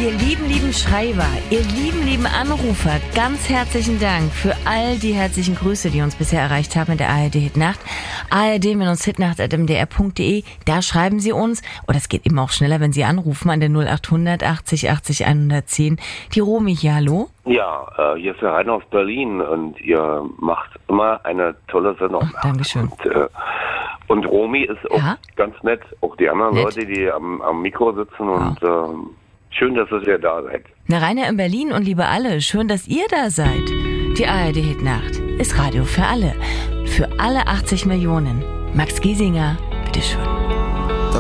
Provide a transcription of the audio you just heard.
Ihr lieben Schreiber, ihr lieben Anrufer, ganz herzlichen Dank für all die herzlichen Grüße, die uns bisher erreicht haben in der ARD-Hitnacht. ard-hitnacht@mdr.de, da schreiben Sie uns, oder es geht eben auch schneller, wenn Sie anrufen, an der 0800 80 80 110. Die Romy hier, hallo? Ja, hier ist der Rainer aus Berlin und ihr macht immer eine tolle Sendung. Ach, Dankeschön. Und Romy ist auch ganz nett, auch die anderen Leute, die am Mikro sitzen und schön, dass ihr da seid. Na, Rainer in Berlin und liebe alle, schön, dass ihr da seid. Die ARD-Hitnacht ist Radio für alle. Für alle 80 Millionen. Max Giesinger, bitteschön.